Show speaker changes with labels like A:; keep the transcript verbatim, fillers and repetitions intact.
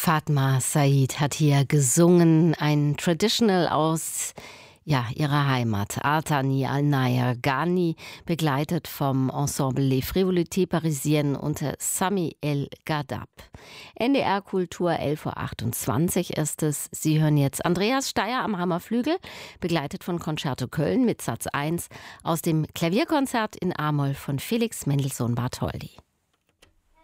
A: Fatma Said hat hier gesungen, ein Traditional aus ja, ihrer Heimat, Artani al-Naya Ghani, begleitet vom Ensemble Les Frivolités Parisiennes unter Sami El Ghadab. N D R Kultur elf Uhr achtundzwanzig ist es. Sie hören jetzt Andreas Steier am Hammerflügel, begleitet von Concerto Köln mit Satz eins aus dem Klavierkonzert in A-Moll von Felix Mendelssohn Bartholdy.